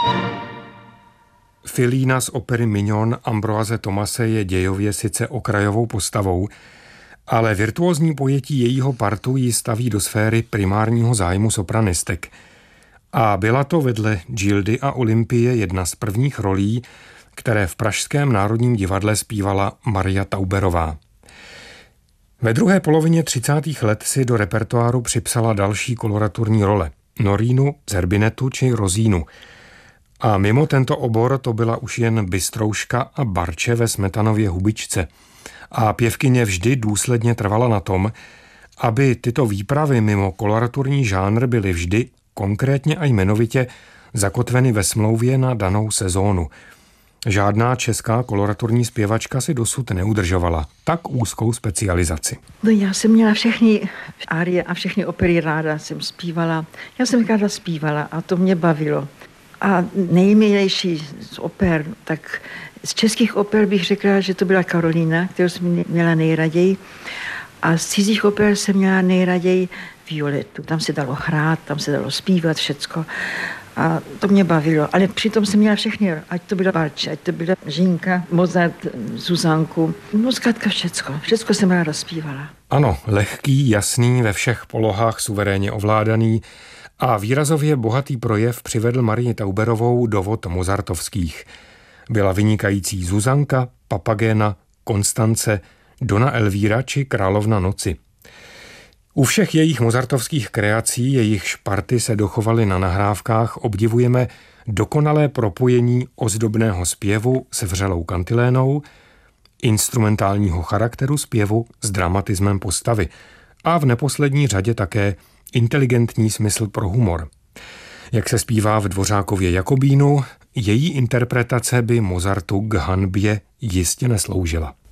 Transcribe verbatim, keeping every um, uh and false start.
Filína z opery Mignon Ambroise Thomase je dějově sice okrajovou postavou, ale virtuózní pojetí jejího partu ji staví do sféry primárního zájmu sopranistek. A byla to vedle Gildy a Olympie jedna z prvních rolí, které v Pražském národním divadle zpívala Maria Tauberová. Ve druhé polovině třicátých let si do repertoáru připsala další koloraturní role – Norínu, Zerbinetu či Rozínu. A mimo tento obor to byla už jen bystrouška a barče ve Smetanově Hubičce. A pěvkyně vždy důsledně trvala na tom, aby tyto výpravy mimo koloraturní žánr byly vždy, konkrétně a jmenovitě, zakotveny ve smlouvě na danou sezónu. Žádná česká koloraturní zpěvačka si dosud neudržovala tak úzkou specializaci. No, já jsem měla všechny árie a všechny opery ráda jsem zpívala. Já jsem ráda zpívala a to mě bavilo. A nejmilejší z oper, tak z českých oper bych řekla, že to byla Karolína, kterou jsem měla nejraději. A z cizích oper jsem měla nejraději Violetu. Tam se dalo hrát, tam se dalo zpívat, všecko. A to mě bavilo, ale přitom jsem měla všechny, ať to byla Barče, ať to byla Žínka, Mozart, Zuzanku, no zkrátka všecko, všecko jsem ráda zpívala. Ano, lehký, jasný, ve všech polohách suverénně ovládaný a výrazově bohatý projev přivedl Marii Tauberovou do vod mozartovských. Byla vynikající Zuzanka, Papagena, Konstance, Dona Elvíra či Královna noci. U všech jejich mozartovských kreací, jejichž party se dochovaly na nahrávkách, obdivujeme dokonalé propojení ozdobného zpěvu se vřelou kantilénou, instrumentálního charakteru zpěvu s dramatismem postavy a v neposlední řadě také inteligentní smysl pro humor. Jak se zpívá v Dvořákově Jakobínu, její interpretace by Mozartu k hanbě jistě nesloužila.